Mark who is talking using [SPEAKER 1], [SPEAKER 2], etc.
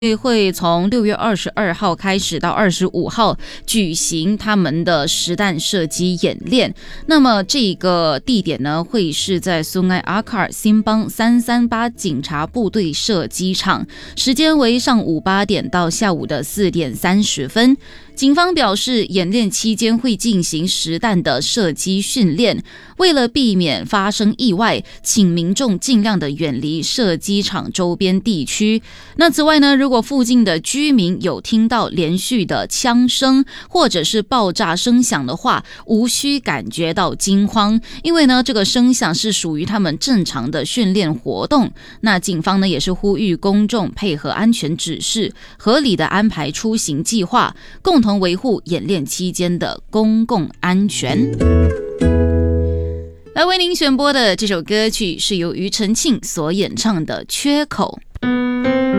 [SPEAKER 1] 会从6月22号开始到25号举行他们的实弹射击演练。那么这个地点呢，会是在苏埃阿卡尔辛邦338警察部队射击场，时间为上午8点到下午的4点30分。警方表示，演练期间会进行实弹的射击训练，为了避免发生意外，请民众尽量的远离射击场周边地区。那此外呢，如果附近的居民有听到连续的枪声或者是爆炸声响的话，无需感觉到惊慌，因为呢，这个声响是属于他们正常的训练活动。那警方呢，也是呼吁公众配合安全指示，合理的安排出行计划，共同维护演练期间的公共安全。来为您选播的这首歌曲是由庾澄庆所演唱的《缺口》。